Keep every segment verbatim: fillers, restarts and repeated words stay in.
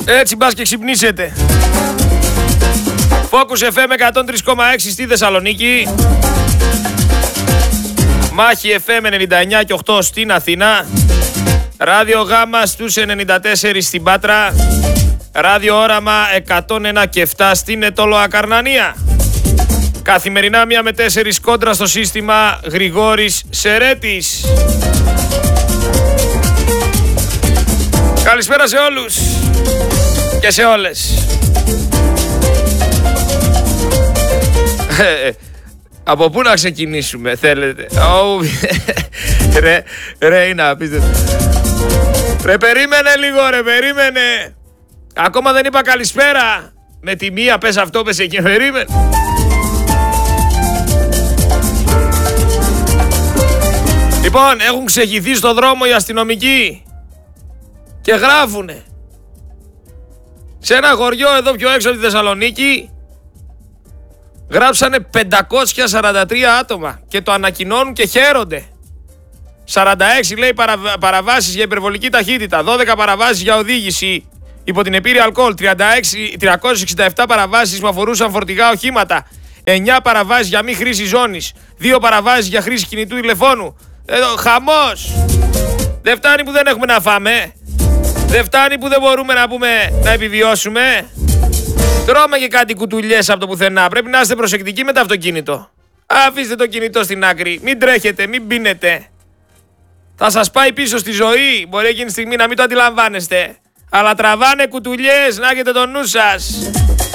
Έτσι μπας και ξυπνήσετε. Focus εφ εμ εκατόν τρία κόμμα έξι στη Θεσσαλονίκη. Μάχη εφ εμ ενενήντα εννιά και οκτώ στην Αθήνα. Ράδιο Γάμα στους ενενήντα τέσσερα στην Πάτρα. Ράδιο Όραμα εκατόν ένα και επτά στην Ετώλο Ακαρνανία. Καθημερινά μία με τέσσερις κόντρα στο σύστημα Γρηγόρης Σερέτης. Καλησπέρα σε όλους και σε όλες. Από πού να ξεκινήσουμε θέλετε? Oh, ρε, ρε είναι απίστευτο. Ρε περίμενε λίγο ρε, περίμενε. Ακόμα δεν είπα καλησπέρα. Με τη μία πες αυτό, πες εκεί, περίμενε. Λοιπόν, έχουν ξεχυθεί στο δρόμο οι αστυνομικοί και γράφουνε. Σε ένα χωριό εδώ πιο έξω από τη Θεσσαλονίκη γράψανε πεντακόσια σαράντα τρία άτομα και το ανακοινώνουν και χαίρονται. σαράντα έξι λέει παρα, παραβάσεις για υπερβολική ταχύτητα, δώδεκα παραβάσεις για οδήγηση υπό την επίρρεια αλκοόλ, τριάντα έξι, τριακόσιες εξήντα επτά παραβάσεις που αφορούσαν φορτηγά οχήματα, εννιά παραβάσεις για μη χρήση ζώνης, δύο παραβάσεις για χρήση κινητού τηλεφώνου. Εδώ, χαμός! Δεν φτάνει που δεν έχουμε να φάμε. Δεν φτάνει που δεν μπορούμε να, πούμε, να επιβιώσουμε. Τρώμε και κάτι κουτουλιές από το πουθενά. Πρέπει να είστε προσεκτικοί με το αυτοκίνητο. Αφήστε το κινητό στην άκρη. Μην τρέχετε, μην πίνετε. Θα σας πάει πίσω στη ζωή. Μπορεί εκείνη τη στιγμή να μην το αντιλαμβάνεστε. Αλλά τραβάνε κουτουλιές, να έχετε το νου σας.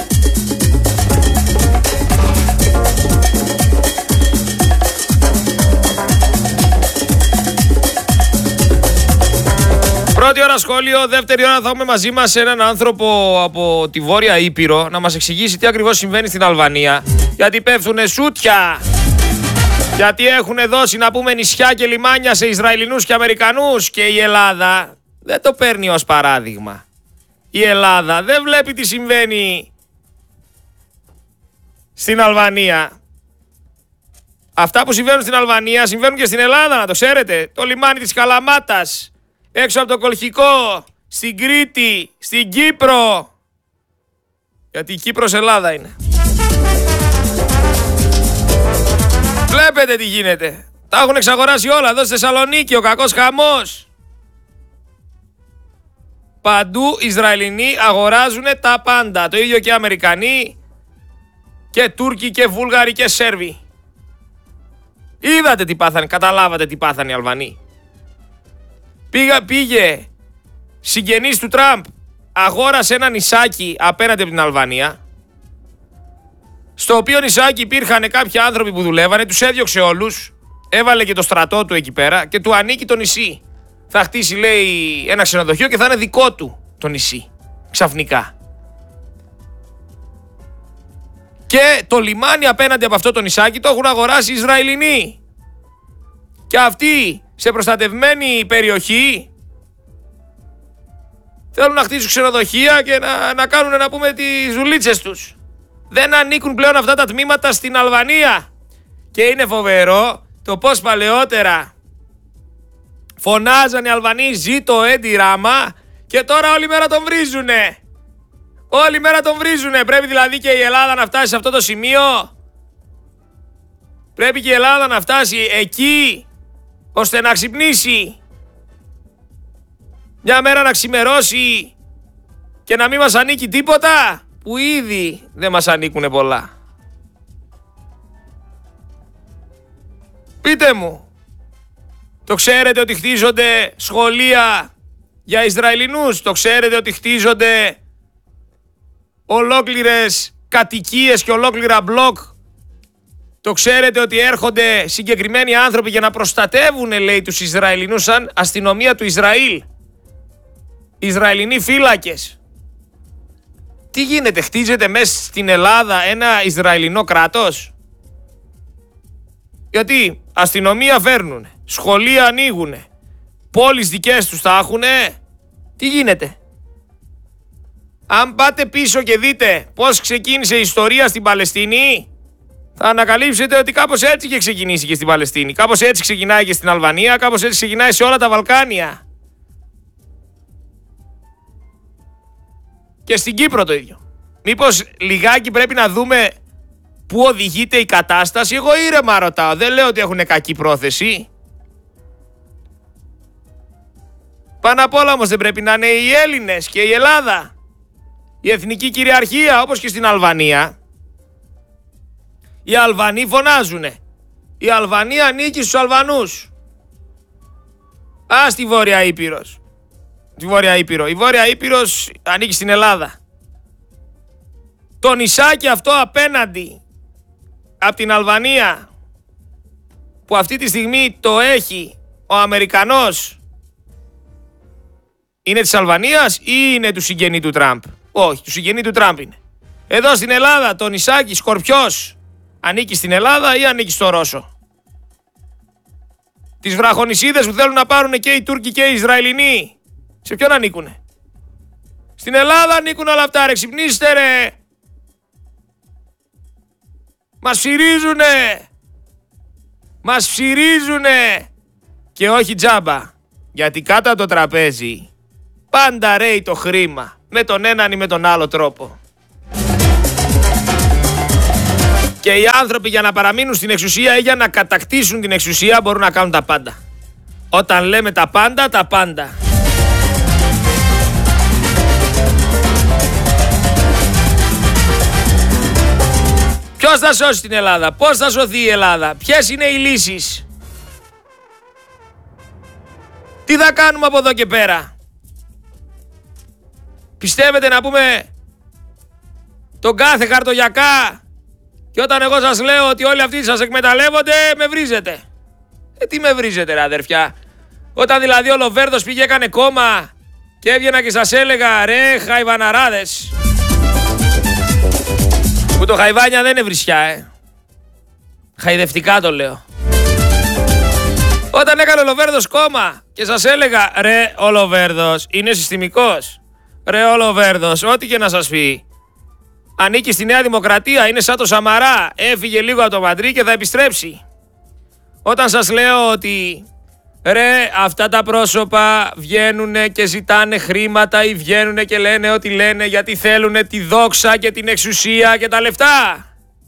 Πρώτη ώρα σχόλιο, δεύτερη ώρα θα έχουμε μαζί μας έναν άνθρωπο από τη Βόρεια Ήπειρο να μας εξηγήσει τι ακριβώς συμβαίνει στην Αλβανία. Γιατί πέφτουνε σούτια, γιατί έχουν δώσει να πούμε νησιά και λιμάνια σε Ισραηλινούς και Αμερικανούς και η Ελλάδα δεν το παίρνει ως παράδειγμα. Η Ελλάδα δεν βλέπει τι συμβαίνει στην Αλβανία. Αυτά που συμβαίνουν στην Αλβανία συμβαίνουν και στην Ελλάδα, να το ξέρετε. Το λιμάνι της Καλαμάτας, έξω από το Κολχικό, στην Κρήτη, στην Κύπρο. Γιατί η Κύπρος Ελλάδα είναι. Βλέπετε τι γίνεται. Τα έχουν εξαγοράσει όλα εδώ στη Θεσσαλονίκη, ο κακός χαμός. Παντού Ισραηλινοί αγοράζουν τα πάντα. Το ίδιο και Αμερικανοί και Τούρκοι και Βούλγαροι και Σέρβοι. Είδατε τι πάθανε, καταλάβατε τι πάθανε οι Αλβανοί. Πήγα, πήγε συγγενής του Τραμπ, αγόρασε ένα νησάκι απέναντι από την Αλβανία, στο οποίο νησάκι υπήρχαν κάποιοι άνθρωποι που δουλεύανε, τους έδιωξε όλους, έβαλε και το στρατό του εκεί πέρα και του ανήκει το νησί. Θα χτίσει, λέει, ένα ξενοδοχείο και θα είναι δικό του το νησί, ξαφνικά. Και το λιμάνι απέναντι από αυτό το νησάκι το έχουν αγοράσει οι Ισραηλινοί. Και αυτοί σε προστατευμένη περιοχή θέλουν να χτίσουν ξενοδοχεία και να, να κάνουν, να πούμε, τις δουλίτσες τους. Δεν ανήκουν πλέον αυτά τα τμήματα στην Αλβανία. Και είναι φοβερό το πως παλαιότερα φωνάζαν οι Αλβανοί «Ζήτω Έντι Ράμα» και τώρα όλη μέρα τον βρίζουνε. Όλη μέρα τον βρίζουνε. Πρέπει δηλαδή και η Ελλάδα να φτάσει σε αυτό το σημείο. Πρέπει και η Ελλάδα να φτάσει εκεί ώστε να ξυπνήσει. Μια μέρα να ξημερώσει και να μην μας ανήκει τίποτα, που ήδη δεν μας ανήκουνε πολλά. Πείτε μου, το ξέρετε ότι χτίζονται σχολεία για Ισραηλινούς? Το ξέρετε ότι χτίζονται ολόκληρες κατοικίες και ολόκληρα μπλοκ? Το ξέρετε ότι έρχονται συγκεκριμένοι άνθρωποι για να προστατεύουν, λέει, τους Ισραηλινούς σαν αστυνομία του Ισραήλ? Ισραηλινοί φύλακες. Τι γίνεται, χτίζεται μέσα στην Ελλάδα ένα Ισραηλινό κράτος? Γιατί αστυνομία φέρνουν, σχολεία ανοίγουν, πόλεις δικές τους τα έχουνε. Τι γίνεται? Αν πάτε πίσω και δείτε πώς ξεκίνησε η ιστορία στην Παλαιστίνη, θα ανακαλύψετε ότι κάπως έτσι είχε ξεκινήσει και στην Παλαιστίνη. Κάπως έτσι ξεκινάει και στην Αλβανία, κάπως έτσι ξεκινάει σε όλα τα Βαλκάνια. Και στην Κύπρο το ίδιο. Μήπως λιγάκι πρέπει να δούμε πού οδηγείται η κατάσταση? Εγώ ήρεμα ρωτάω, δεν λέω ότι έχουν κακή πρόθεση. Πάνω απ' όλα όμως δεν πρέπει να είναι οι Έλληνες και η Ελλάδα, η εθνική κυριαρχία, όπως και στην Αλβανία. Οι Αλβανοί φωνάζουνε. Η Αλβανία ανήκει στους Αλβανούς. Α, στη Βόρεια Ήπειρος. Τη Βόρεια Ήπειρο. Η Βόρεια Ήπειρος ανήκει στην Ελλάδα. Το νησάκι αυτό απέναντι από την Αλβανία, που αυτή τη στιγμή το έχει ο Αμερικανός, είναι της Αλβανίας ή είναι του συγγενή του Τραμπ? Όχι, του συγγενή του Τραμπ είναι. Εδώ στην Ελλάδα το νησάκι Σκορπιός ανήκει στην Ελλάδα ή ανήκει στο Ρώσο? Τις βραχονησίδες που θέλουν να πάρουν και οι Τούρκοι και οι Ισραηλινοί, σε ποιον ανήκουνε? Στην Ελλάδα ανήκουν όλα αυτά, ρε, ξυπνήστε ρε. Μας ψηρίζουνε. Μας ψηρίζουνε. Και όχι τζάμπα. Γιατί κάτω από το τραπέζι πάντα ρέει το χρήμα. Με τον έναν ή με τον άλλο τρόπο. Και οι άνθρωποι για να παραμείνουν στην εξουσία ή για να κατακτήσουν την εξουσία μπορούν να κάνουν τα πάντα. Όταν λέμε τα πάντα, τα πάντα. Ποιος θα σώσει την Ελλάδα? Πώς θα σωθεί η Ελλάδα? Ποιες είναι οι λύσεις? Τι θα κάνουμε από εδώ και πέρα? Πιστεύετε να πούμε τον κάθε χαρτογιακά και όταν εγώ σας λέω ότι όλοι αυτοί σας εκμεταλλεύονται, με βρίζετε? Ε, τι με βρίζετε ρε αδερφιά? Όταν δηλαδή ο Λοβέρδος πήγε έκανε κόμμα και έβγαινα και σας έλεγα ρε χαϊβαναράδες, που το χαϊβάνια δεν είναι βρισιά, ε. Χαϊδευτικά το λέω. Όταν έκανε ο Λοβέρδος κόμμα και σας έλεγα ρε ο Λοβέρδος είναι συστημικός, ρε ο Λοβέρδος ό,τι και να σας πει ανήκει στη Νέα Δημοκρατία, είναι σαν το Σαμαρά, έφυγε λίγο από το Μαντρί και θα επιστρέψει. Όταν σας λέω ότι ρε αυτά τα πρόσωπα βγαίνουνε και ζητάνε χρήματα ή βγαίνουνε και λένε ό,τι λένε γιατί θέλουνε τη δόξα και την εξουσία και τα λεφτά.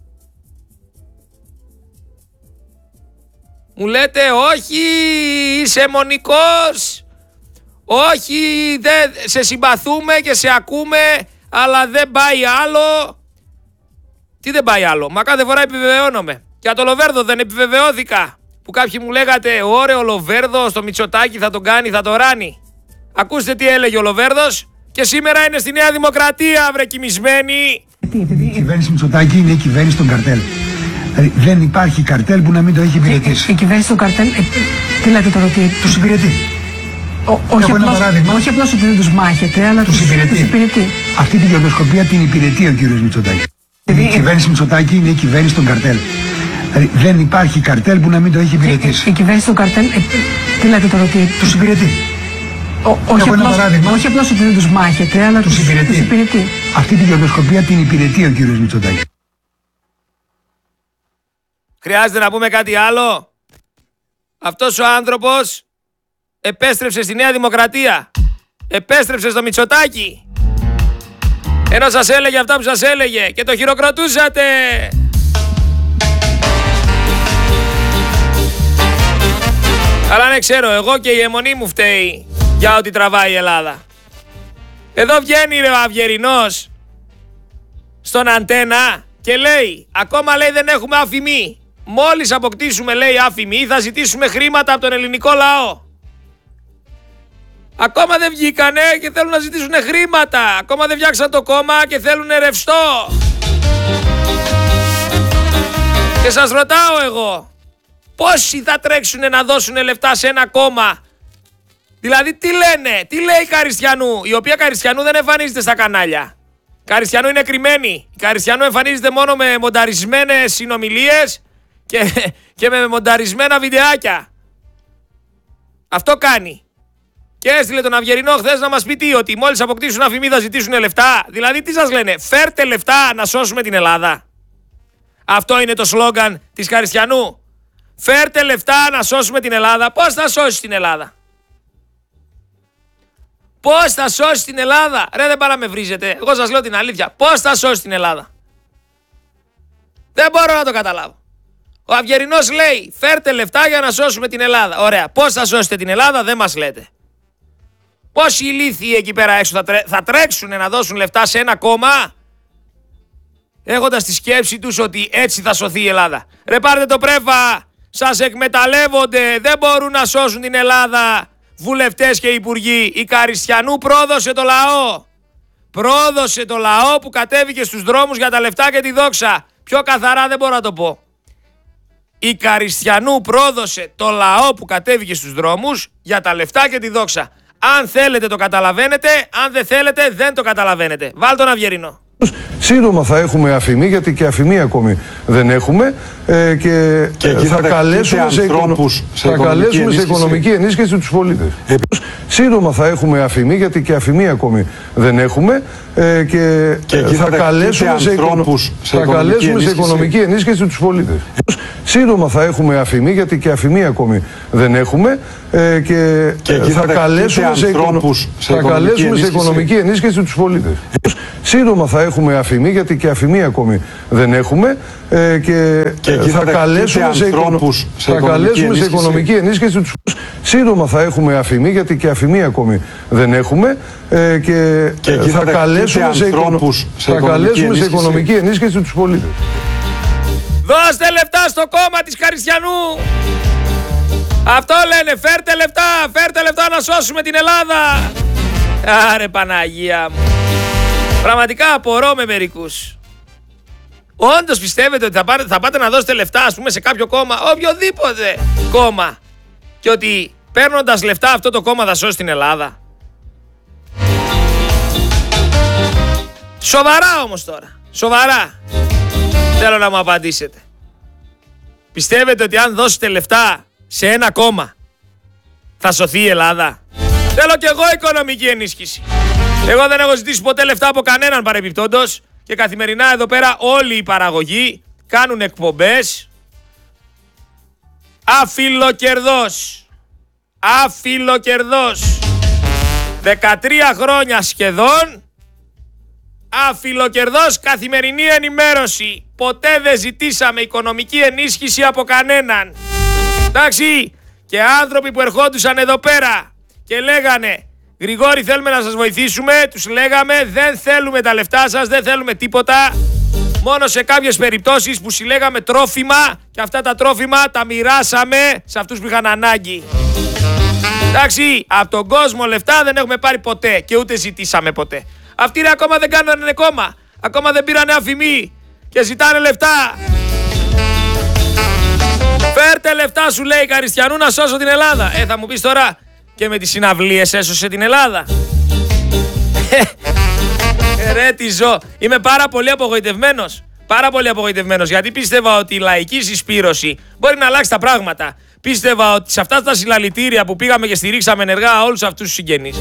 Μου λέτε όχι, είσαι αιμονικός, όχι, δεν, σε συμπαθούμε και σε ακούμε, αλλά δεν πάει άλλο. Τι δεν πάει άλλο? Μα κάθε φορά επιβεβαιώνομαι. Και για το Λοβέρδο δεν επιβεβαιώθηκα. Που κάποιοι μου λέγατε ωραίο ο Λοβέρδος, το Μητσοτάκι θα τον κάνει, θα το ράνει. Ακούστε τι έλεγε ο Λοβέρδος και σήμερα είναι στη Νέα Δημοκρατία, βρε κοιμισμένοι. Η κυβέρνηση Μητσοτάκη είναι η κυβέρνηση των καρτέλ. Δηλαδή δεν υπάρχει καρτέλ που να μην το έχει υπηρετήσει. Η κυβέρνηση των καρτέλ, ε, τι λέτε τώρα, ότι τους υπηρετεί. Όχι απλώς, όχι απλώς ότι δεν τους μάχεται, αλλά τους υπηρετεί. υπηρετεί. Αυτή την κερδοσκοπία την υπηρετεί ο κύριος Μητσοτάκη. Η κυβέρνηση Μητσοτάκη είναι η κυβέρνηση των καρτέλ. Δηλαδή δεν υπάρχει καρτέλ που να μην το έχει υπηρετήσει. Η, η κυβέρνηση των καρτέλ, ε, τι λέτε τώρα, ότι τους υπηρετεί. Όχι απλώς, όχι απλώς ότι δεν τους μάχεται, αλλά τους, τους υπηρετεί. υπηρετεί. Αυτή την κερδοσκοπία την υπηρετεί ο κύριος Μητσοτάκη. Χρειάζεται να πούμε κάτι άλλο? Αυτός ο άνθρωπος επέστρεψε στη Νέα Δημοκρατία. Επέστρεψε στο Μητσοτάκι. Ενώ σας έλεγε αυτά που σας έλεγε και το χειροκροτούσατε. Αλλά ναι, ξέρω, εγώ και η αιμονή μου φταίει για ό,τι τραβάει η Ελλάδα. Εδώ βγαίνει ρε ο Αυγερινός στον Αντένα και λέει, ακόμα λέει δεν έχουμε αφημί. Μόλις αποκτήσουμε λέει αφημί θα ζητήσουμε χρήματα από τον ελληνικό λαό. Ακόμα δεν βγήκανε και θέλουν να ζητήσουν χρήματα. Ακόμα δεν φτιάξαν το κόμμα και θέλουν ρευστό. Και σας ρωτάω εγώ, πόσοι θα τρέξουν να δώσουν λεφτά σε ένα κόμμα? Δηλαδή τι λένε, τι λέει η Καριστιανού, η οποία Καριστιανού δεν εμφανίζεται στα κανάλια. Καριστιανού είναι κρυμμένη. Η Καριστιανού εμφανίζεται μόνο με μονταρισμένες συνομιλίες και, και με μονταρισμένα βιντεάκια. Αυτό κάνει. Και έστειλε τον Αυγερινό χθες να μας πει τι, ότι μόλις αποκτήσουν αφημί θα ζητήσουν λεφτά. Δηλαδή τι σας λένε, φέρτε λεφτά να σώσουμε την Ελλάδα. Αυτό είναι το σλόγγαν της Καριστιανού. Φέρτε λεφτά να σώσουμε την Ελλάδα. Πώς θα σώσεις την Ελλάδα? Πώς θα σώσει την Ελλάδα? Ρε, δεν πάρα με βρίζετε. Εγώ σας λέω την αλήθεια. Πώς θα σώσει την Ελλάδα? Δεν μπορώ να το καταλάβω. Ο Αυγερινός λέει φέρτε λεφτά για να σώσουμε την Ελλάδα. Ωραία. Πώς θα σώσετε την Ελλάδα? Δεν μας λέτε. Πόσοι ηλίθιοι εκεί πέρα έξω θα, τρέ... θα τρέξουν να δώσουν λεφτά σε ένα κόμμα έχοντας τη σκέψη τους ότι έτσι θα σωθεί η Ελλάδα? Ρε, πάρτε το πρέφα. Σας εκμεταλλεύονται. Δεν μπορούν να σώσουν την Ελλάδα βουλευτές και υπουργοί. Η Καριστιανού πρόδωσε το λαό. Πρόδωσε το λαό που κατέβηκε στους δρόμους για τα λεφτά και τη δόξα. Πιο καθαρά δεν μπορώ να το πω. Η Καριστιανού πρόδωσε το λαό που κατέβηκε στους δρόμους για τα λεφτά και τη δόξα. Αν θέλετε το καταλαβαίνετε, αν δεν θέλετε δεν το καταλαβαίνετε. Βάλ' τον Αυγερινό. Σύντομα θα έχουμε αφημί, γιατί και αφημί ακόμη δεν έχουμε ε, και, και ε, θα, καλέσουμε σε, οικονο... σε θα καλέσουμε σε οικονομική ενίσχυση τους πολίτες. Ε, Σύντομα θα έχουμε αφημί, γιατί και αφημί ακόμη δεν έχουμε ε, και, και ε, θα, θα καλέσουμε, σε, οικονο... σε, θα καλέσουμε σε οικονομική ενίσχυση τους πολίτες. Ε, Σύντομα θα έχουμε αφημί, γιατί και αφημί ακόμη δεν έχουμε ε, και, και ε, θα, θα καλέσουμε, σε, οικονο... σε, θα καλέσουμε σε οικονομική ενίσχυση τους πολίτες. Ε, Σύντομα θα έχουμε αφημί, γιατί και αφημί ακόμη δεν έχουμε ε, και, και ε, θα, θα καλέσουμε, σε, οικονο... σε, θα καλέσουμε σε οικονομική ενίσχυση τους. Σύντομα θα έχουμε αφημί, γιατί και αφημί ακόμη δεν έχουμε ε, και, και ε, θα, θα καλέσουμε, σε, οικονο... θα καλέσουμε σε οικονομική ενίσχυση τους πολίτες. Δώστε λεφτά στο κόμμα της Καριστιανού. Αυτό λένε, φέρτε λεφτά, φέρτε λεφτά να σώσουμε την Ελλάδα. Άρε Παναγία μου. Πραγματικά απορώ με μερικούς. Όντως πιστεύετε ότι θα πάτε, θα πάτε να δώσετε λεφτά, ας πούμε, σε κάποιο κόμμα, οποιοδήποτε κόμμα, και ότι παίρνοντας λεφτά αυτό το κόμμα θα σώσει την Ελλάδα? Σοβαρά όμως τώρα, σοβαρά. Θέλω να μου απαντήσετε. Πιστεύετε ότι αν δώσετε λεφτά σε ένα κόμμα θα σωθεί η Ελλάδα? Θέλω κι εγώ οικονομική ενίσχυση. Εγώ δεν έχω ζητήσει ποτέ λεφτά από κανέναν παρεμπιπτόντως και καθημερινά εδώ πέρα όλοι οι παραγωγοί κάνουν εκπομπές αφιλοκερδός. Αφιλοκερδός. δεκατρία χρόνια σχεδόν αφιλοκερδός καθημερινή ενημέρωση. Ποτέ δεν ζητήσαμε οικονομική ενίσχυση από κανέναν. Εντάξει, και άνθρωποι που ερχόντουσαν εδώ πέρα και λέγανε Γρηγόρη, θέλουμε να σας βοηθήσουμε, τους λέγαμε δεν θέλουμε τα λεφτά σας, δεν θέλουμε τίποτα. Μόνο σε κάποιες περιπτώσεις που συλλέγαμε τρόφιμα και αυτά τα τρόφιμα τα μοιράσαμε σε αυτούς που είχαν ανάγκη. Εντάξει, από τον κόσμο λεφτά δεν έχουμε πάρει ποτέ και ούτε ζητήσαμε ποτέ. Αυτοί ρε ακόμα δεν κάνανε κόμμα, ακόμα δεν πήρανε αφημί και ζητάνε λεφτά. Φέρτε λεφτά, σου λέει, Καριστιανού, να σώσω την Ελλάδα. Ε, θα μου πεις τώρα, και με τις συναυλίες έσωσε την Ελλάδα? Ρε τι ζω. Είμαι πάρα πολύ απογοητευμένος. Πάρα πολύ απογοητευμένος, γιατί πίστευα ότι η λαϊκή συσπήρωση μπορεί να αλλάξει τα πράγματα. Πίστευα ότι σε αυτά τα συλλαλητήρια που πήγαμε και στηρίξαμε ενεργά όλους αυτούς τους συγγενείς,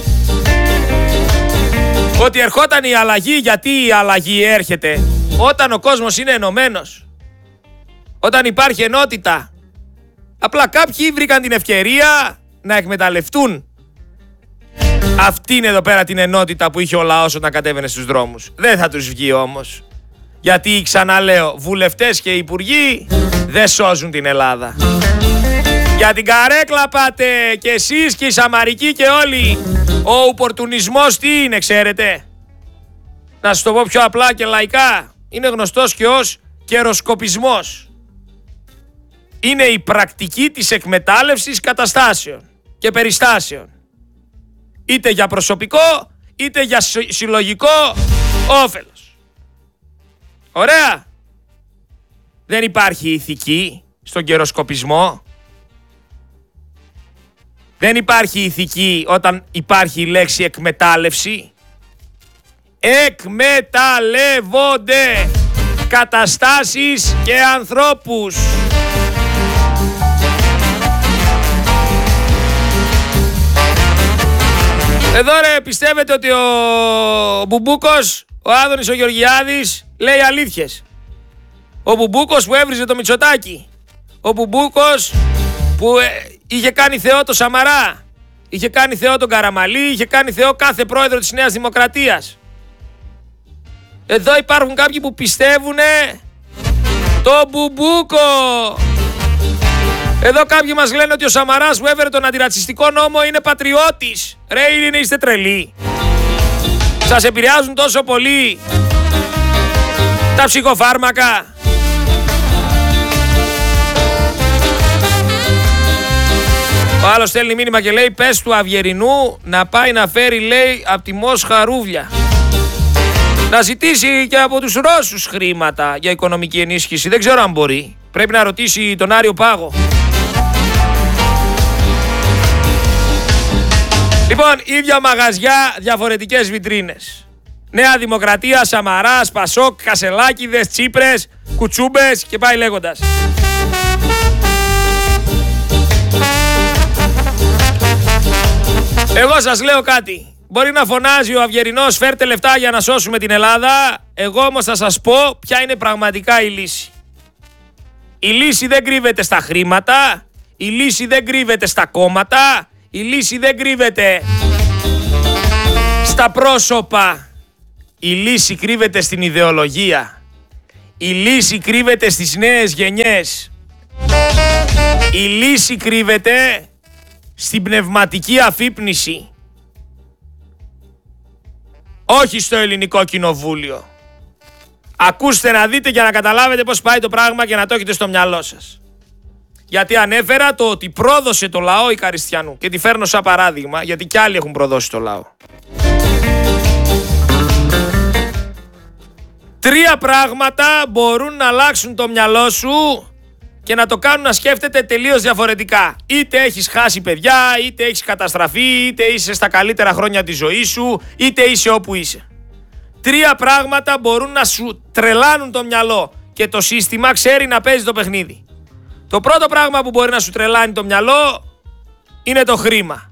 ότι ερχόταν η αλλαγή. Γιατί η αλλαγή έρχεται όταν ο κόσμος είναι ενωμένος, όταν υπάρχει ενότητα. Απλά κάποιοι βρήκαν την ευκαιρία να εκμεταλλευτούν αυτήν εδώ πέρα την ενότητα που είχε ο λαός όταν κατέβαινε στους δρόμους. Δεν θα τους βγει όμως. Γιατί, ξαναλέω, βουλευτές και υπουργοί δεν σώζουν την Ελλάδα. Για την καρέκλα πάτε και εσείς και οι Σαμαρικοί και όλοι. Ο οπορτουνισμός τι είναι, ξέρετε? Να σας το πω πιο απλά και λαϊκά. Είναι γνωστός και ως καιροσκοπισμός. Είναι η πρακτική της εκμετάλλευσης καταστάσεων και περιστάσεων. Είτε για προσωπικό, είτε για συλλογικό όφελος. Ωραία. Δεν υπάρχει ηθική στον καιροσκοπισμό. Δεν υπάρχει ηθική όταν υπάρχει η λέξη εκμετάλλευση. Εκμεταλλεύονται καταστάσεις και ανθρώπους. Εδώ ρε, πιστεύετε ότι ο Μπουμπούκος, ο Άδωνης ο Γεωργιάδης, λέει αλήθειες? Ο Μπουμπούκος που έβριζε το Μητσοτάκη. Ο Μπουμπούκος που ε, είχε κάνει θεό το Σαμαρά. είχε κάνει θεό τον Καραμαλή, είχε κάνει θεό κάθε πρόεδρο της Νέας Δημοκρατίας. Εδώ υπάρχουν κάποιοι που πιστεύουνε το μπουμπούκο. Εδώ κάποιοι μας λένε ότι ο Σαμαράς που έφερε τον αντιρατσιστικό νόμο είναι πατριώτης. Ρε, είναι, είστε τρελοί. Σας επηρεάζουν τόσο πολύ τα ψυχοφάρμακα. Ο άλλος στέλνει μήνυμα και λέει πες του Αυγερινού να πάει να φέρει, λέει, από τη Μόσχα ρούβλια. Να ζητήσει και από τους Ρώσους χρήματα για οικονομική ενίσχυση. Δεν ξέρω αν μπορεί. Πρέπει να ρωτήσει τον Άριο Πάγο. Λοιπόν, ίδια μαγαζιά, διαφορετικές βιτρίνες. Νέα Δημοκρατία, Σαμαράς, Πασόκ, Κασελάκηδες, Τσίπρες, Κουτσούμπες και πάει λέγοντας. Εγώ σας λέω κάτι. Μπορεί να φωνάζει ο Αυγερινός φέρτε λεφτά για να σώσουμε την Ελλάδα. Εγώ όμως θα σας πω ποια είναι πραγματικά η λύση. Η λύση δεν κρύβεται στα χρήματα. Η λύση δεν κρύβεται στα κόμματα. Η λύση δεν κρύβεται στα πρόσωπα. Η λύση κρύβεται στην ιδεολογία. Η λύση κρύβεται στις νέες γενιές. Η λύση κρύβεται στην πνευματική αφύπνιση. Όχι στο ελληνικό κοινοβούλιο. Ακούστε να δείτε για να καταλάβετε πώς πάει το πράγμα και να το έχετε στο μυαλό σας. Γιατί ανέφερα το ότι πρόδωσε το λαό η Καριστιανού και τη φέρνω σαν παράδειγμα γιατί κι άλλοι έχουν προδώσει το λαό. Τρία πράγματα μπορούν να αλλάξουν το μυαλό σου και να το κάνουν να σκέφτεται τελείως διαφορετικά. Είτε έχεις χάσει παιδιά, είτε έχεις καταστραφεί, είτε είσαι στα καλύτερα χρόνια της ζωής σου, είτε είσαι όπου είσαι. Τρία πράγματα μπορούν να σου τρελάνουν το μυαλό και το σύστημα ξέρει να παίζει το παιχνίδι. Το πρώτο πράγμα που μπορεί να σου τρελάνει το μυαλό είναι το χρήμα.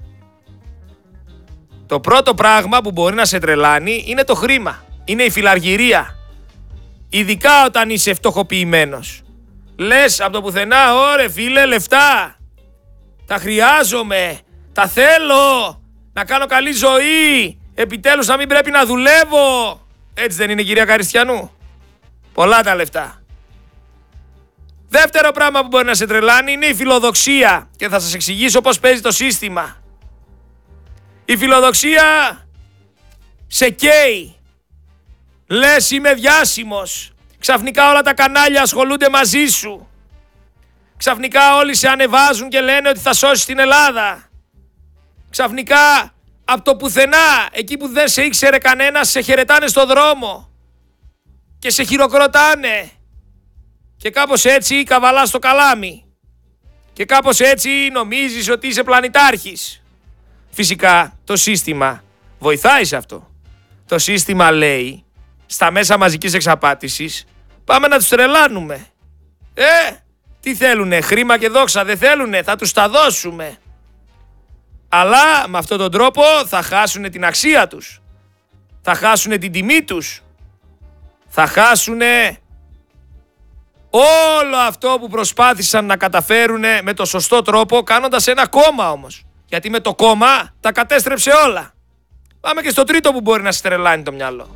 Το πρώτο πράγμα που μπορεί να σε τρελάνει είναι το χρήμα. Είναι η φιλαργυρία. Ειδικά όταν είσαι φτωχοποιημένος. Λες από το πουθενά, ωρε φίλε, λεφτά. Τα χρειάζομαι. Τα θέλω. Να κάνω καλή ζωή. Επιτέλους να μην πρέπει να δουλεύω. Έτσι δεν είναι, κυρία Καριστιανού? Πολλά τα λεφτά. Δεύτερο πράγμα που μπορεί να σε τρελάνει είναι η φιλοδοξία. Και θα σας εξηγήσω πώς παίζει το σύστημα. Η φιλοδοξία σε καίει. Λες είμαι διάσημος. Ξαφνικά όλα τα κανάλια ασχολούνται μαζί σου. Ξαφνικά όλοι σε ανεβάζουν και λένε ότι θα σώσεις την Ελλάδα. Ξαφνικά από το πουθενά, εκεί που δεν σε ήξερε κανένας, σε χαιρετάνε στο δρόμο. Και σε χειροκροτάνε. Και κάπως έτσι καβαλάς το καλάμι. Και κάπως έτσι νομίζεις ότι είσαι πλανητάρχης. Φυσικά το σύστημα βοηθάει σε αυτό. Το σύστημα λέει στα μέσα μαζικής εξαπάτησης πάμε να τους τρελάνουμε. Ε, τι θέλουνε, χρήμα και δόξα δεν θέλουνε, θα τους τα δώσουμε. Αλλά με αυτόν τον τρόπο θα χάσουνε την αξία τους. Θα χάσουνε την τιμή τους. Θα χάσουνε όλο αυτό που προσπάθησαν να καταφέρουνε με το σωστό τρόπο, κάνοντας ένα κόμμα όμως. Γιατί με το κόμμα τα κατέστρεψε όλα. Πάμε και στο τρίτο που μπορεί να σε τρελάνει το μυαλό.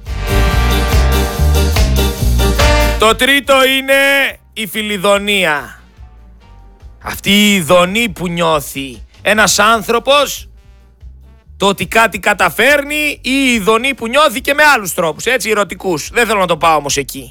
Το τρίτο είναι η φιλιδονία. Αυτή η ειδονή που νιώθει ένας άνθρωπος, το ότι κάτι καταφέρνει, ή η ειδονή που νιώθει και με άλλους τρόπους, έτσι, ερωτικούς. Δεν θέλω να το πάω όμως εκεί.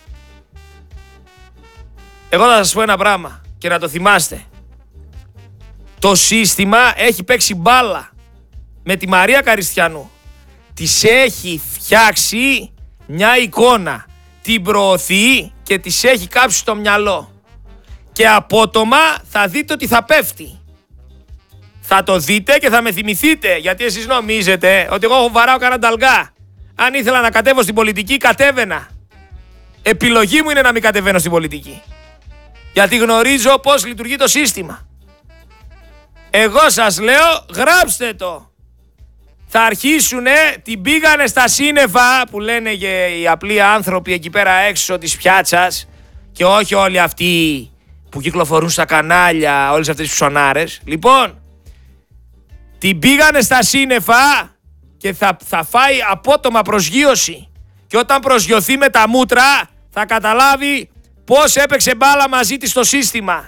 Εγώ θα σας πω ένα πράγμα και να το θυμάστε. Το σύστημα έχει παίξει μπάλα με τη Μαρία Καριστιανού. Της έχει φτιάξει μια εικόνα. Την προωθεί και της έχει κάψει στο μυαλό. Και απότομα θα δείτε ότι θα πέφτει. Θα το δείτε και θα με θυμηθείτε. Γιατί εσείς νομίζετε ότι εγώ βαράω κανένα ταλγά. Αν ήθελα να κατέβω στην πολιτική, κατέβαινα. Επιλογή μου είναι να μην κατεβαίνω στην πολιτική. Γιατί γνωρίζω πώς λειτουργεί το σύστημα. Εγώ σας λέω, γράψτε το. Θα αρχίσουνε, την πήγανε στα σύννεφα που λένε και οι απλοί άνθρωποι εκεί πέρα έξω της πιάτσας και όχι όλοι αυτοί που κυκλοφορούν στα κανάλια, όλες αυτές τις ψωνάρες. Λοιπόν, την πήγανε στα σύννεφα και θα, θα φάει απότομα προσγείωση. Και όταν προσγειωθεί με τα μούτρα θα καταλάβει πώς έπαιξε μπάλα μαζί της στο σύστημα.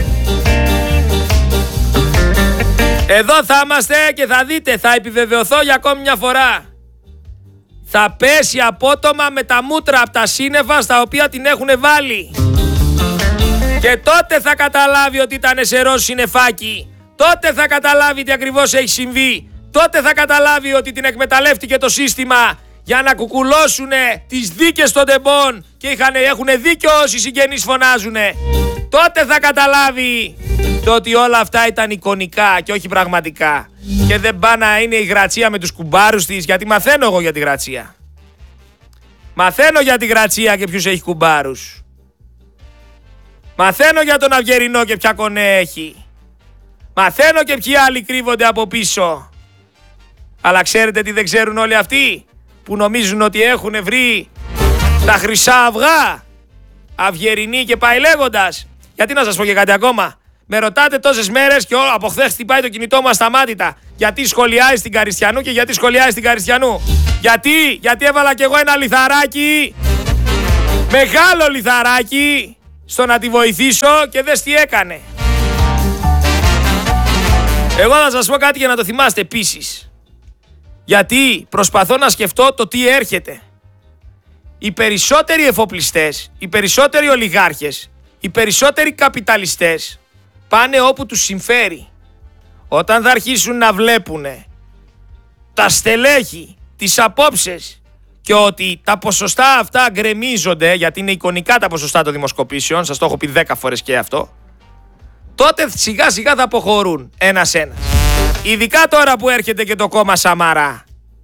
Εδώ θα είμαστε και θα δείτε, θα επιβεβαιωθώ για ακόμη μια φορά. Θα πέσει απότομα με τα μούτρα από τα σύννεφα στα οποία την έχουν βάλει. Και τότε θα καταλάβει ότι ήταν σε ροζ συννεφάκι. Τότε θα καταλάβει τι ακριβώς έχει συμβεί. Τότε θα καταλάβει ότι την εκμεταλλεύτηκε το σύστημα για να κουκουλώσουνε τις δίκες των τεμπών και είχαν, έχουν δίκιο όσοι συγγενείς φωνάζουνε. Τότε θα καταλάβει το ότι όλα αυτά ήταν εικονικά και όχι πραγματικά. Και δεν πάει να είναι η Γρατσία με τους κουμπάρους της, γιατί μαθαίνω εγώ για τη Γρατσία. Μαθαίνω για τη Γρατσία και ποιους έχει κουμπάρους. Μαθαίνω για τον Αυγερινό και ποια κονέ έχει. Μαθαίνω και ποιοι άλλοι κρύβονται από πίσω. Αλλά ξέρετε τι δεν ξέρουν όλοι αυτοί που νομίζουν ότι έχουν βρει τα χρυσά αυγά, Αυγερινή και πάει λέγοντας. Γιατί να σας πω και κάτι ακόμα. Με ρωτάτε τόσες μέρες και όλο, από χθες χτυπάει το κινητό μου ασταμάτητα. Γιατί σχολιάζει την Καριστιανού και γιατί σχολιάζει την Καριστιανού. Γιατί, γιατί έβαλα κι εγώ ένα λιθαράκι, μεγάλο λιθαράκι, στο να τη βοηθήσω και δες τι έκανε. Εγώ θα σας πω κάτι για να το θυμάστε επίσης. Γιατί προσπαθώ να σκεφτώ το τι έρχεται. Οι περισσότεροι εφοπλιστές, οι περισσότεροι ολιγάρχες, οι περισσότεροι καπιταλιστές πάνε όπου τους συμφέρει. Όταν θα αρχίσουν να βλέπουν τα στελέχη, τις απόψεις και ότι τα ποσοστά αυτά γκρεμίζονται, γιατί είναι εικονικά τα ποσοστά των δημοσκοπήσεων, σας το έχω πει δέκα φορές και αυτό, τότε σιγά σιγά θα αποχωρούν ένας-ένας. Ειδικά τώρα που έρχεται και το κόμμα Σαμαρά.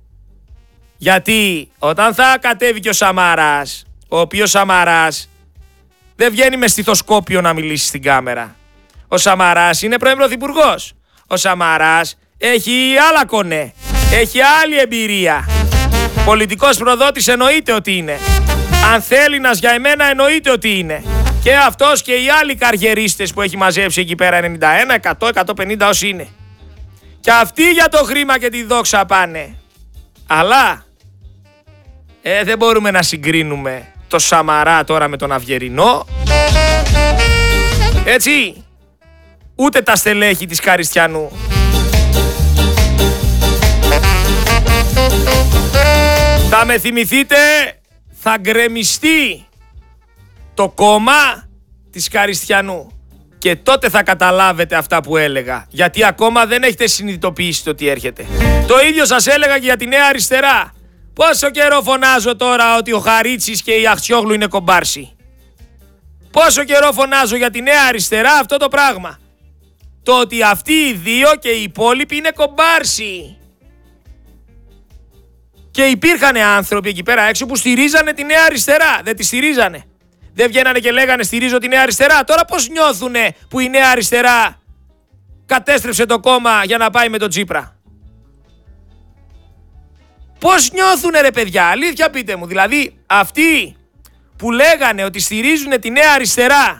Γιατί όταν θα κατέβει και ο Σαμαράς, ο οποίος Σαμαράς δεν βγαίνει με στιθοσκόπιο να μιλήσει στην κάμερα. Ο Σαμαράς είναι πρώην πρωθυπουργός. Ο Σαμαράς έχει άλλα κονέ. Έχει άλλη εμπειρία. Πολιτικός προδότης εννοείται ότι είναι. Ανθέληνας για εμένα εννοείται ότι είναι. Και αυτός και οι άλλοι καριερίστες που έχει μαζέψει εκεί πέρα ενενήντα ένα, εκατό, εκατόν πενήντα όσοι είναι. Και αυτοί για το χρήμα και τη δόξα πάνε. Αλλά ε, δεν μπορούμε να συγκρίνουμε το Σαμαρά τώρα με τον Αυγερινό. Έτσι. Ούτε τα στελέχη της Καριστιανού. Θα με θυμηθείτε, θα γκρεμιστεί το κόμμα της Καριστιανού. Και τότε θα καταλάβετε αυτά που έλεγα. Γιατί ακόμα δεν έχετε συνειδητοποιήσει το τι έρχεται. Το ίδιο σας έλεγα και για τη Νέα Αριστερά. Πόσο καιρό φωνάζω τώρα ότι ο Χαρίτσης και η Αχτσιόγλου είναι κομπάρσι. Πόσο καιρό φωνάζω για τη Νέα Αριστερά αυτό το πράγμα. Το ότι αυτοί οι δύο και οι υπόλοιποι είναι κομπάρσι. Και υπήρχαν άνθρωποι εκεί πέρα έξω που στηρίζανε τη Νέα Αριστερά. Δεν τη στηρίζανε. Δεν βγαίνανε και λέγανε στηρίζω τη Νέα Αριστερά. Τώρα πώς νιώθουνε που η Νέα Αριστερά κατέστρεψε το κόμμα για να πάει με τον Τσίπρα. Πώς νιώθουνε ρε παιδιά, αλήθεια πείτε μου. Δηλαδή αυτοί που λέγανε ότι στηρίζουν τη Νέα Αριστερά,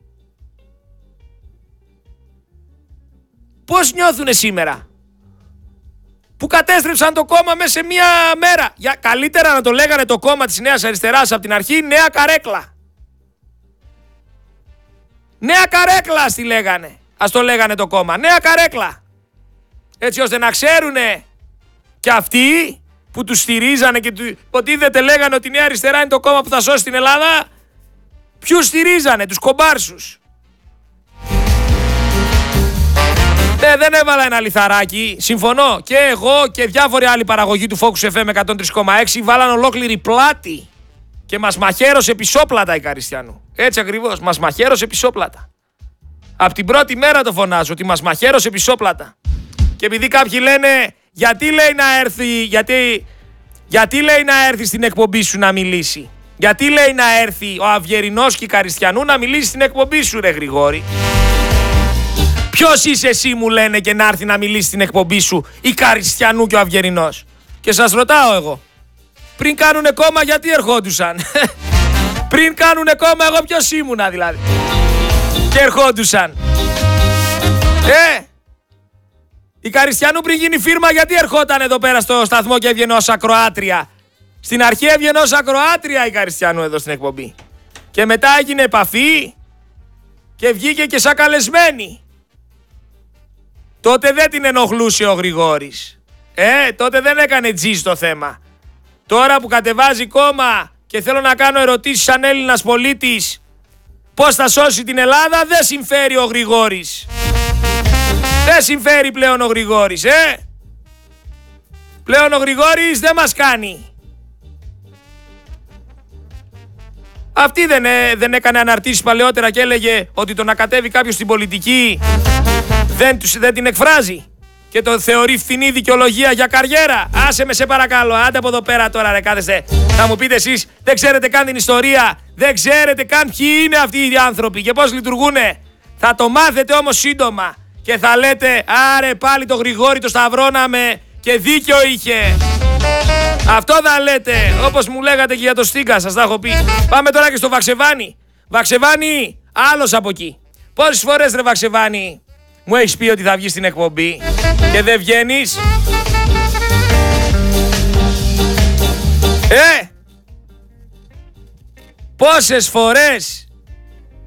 πώς νιώθουνε σήμερα που κατέστρεψαν το κόμμα μέσα σε μία μέρα. Για καλύτερα να το λέγανε το κόμμα της Νέας Αριστεράς από την αρχή Νέα Καρέκλα. Νέα Καρέκλα ας τη λέγανε. Ας το λέγανε το κόμμα. Νέα Καρέκλα. Έτσι ώστε να ξέρουνε και αυτοί που τους στηρίζανε και του υποτίθεται λέγανε ότι η Νέα Αριστερά είναι το κόμμα που θα σώσει την Ελλάδα. Ποιους στηρίζανε, τους κομπάρσους. Ναι, δεν έβαλα ένα λιθαράκι, συμφωνώ. Και εγώ και διάφοροι άλλοι παραγωγοί του Focus εφ εμ εκατόν τρία κόμμα έξι βάλαν ολόκληρη πλάτη και μας μαχαίρωσε πισόπλατα η Καριστιανού. Έτσι ακριβώς, μας μαχαίρωσε πισόπλατα. Απ' την πρώτη μέρα το φωνάζω ότι μας μαχαίρωσε πισόπλατα. Και επειδή κάποιοι λένε γιατί λέει να έρθει, γιατί, γιατί λέει να έρθει στην εκπομπή σου να μιλήσει. Γιατί λέει να έρθει ο Αυγερινός και η Καριστιανού να μιλήσει στην εκπομπή σου ρε Γρηγόρη. Ποιος είσαι εσύ μου λένε και να έρθει να μιλήσει στην εκπομπή σου η Καριστιανού και ο Αυγερινός. Και σας ρωτάω εγώ, πριν κάνουνε κόμμα γιατί ερχόντουσαν. Πριν κάνουνε κόμμα εγώ ποιος ήμουνα δηλαδή. Και ερχόντουσαν. Ε, Η Καριστιανού πριν γίνει φίρμα γιατί ερχόταν εδώ πέρα στο σταθμό και έβγαινε ως ακροάτρια. Στην αρχή έβγαινε ως ακροάτρια η Καριστιανού εδώ στην εκπομπή. Και μετά έγινε επαφή και βγήκε και σαν καλεσμένη. Τότε δεν την ενοχλούσε ο Γρηγόρης. Ε, τότε δεν έκανε τζι στο θέμα. Τώρα που κατεβάζει κόμμα και θέλω να κάνω ερωτήσεις σαν Έλληνας πολίτης πώς θα σώσει την Ελλάδα, δεν συμφέρει ο Γρηγόρης. Δεν συμφέρει πλέον ο Γρηγόρης, ε! Πλέον ο Γρηγόρης δεν μας κάνει. Αυτή δεν, ε, δεν έκανε αναρτήσεις παλαιότερα και έλεγε ότι το να κατέβει κάποιος στην πολιτική δεν, δεν την εκφράζει και το θεωρεί φθηνή δικαιολογία για καριέρα. Άσε με σε παρακαλώ, άντε από εδώ πέρα τώρα ρε κάθεστε. Θα μου πείτε εσείς, δεν ξέρετε καν την ιστορία, δεν ξέρετε καν ποιοι είναι αυτοί οι άνθρωποι και πώς λειτουργούνε. Θα το μάθετε όμως σύντομα και θα λέτε άρε πάλι το Γρηγόρη το σταυρώναμε και δίκιο είχε. Αυτό θα λέτε, όπως μου λέγατε και για το Στίγκα, σας τα έχω πει. Πάμε τώρα και στο Βαξεβάνι. Βαξεβάνι, άλλος από εκεί. Πόσες φορές ρε Βαξεβάνι μου έχεις πει ότι θα βγεις στην εκπομπή και δεν βγαίνεις? Ε! Πόσες φορές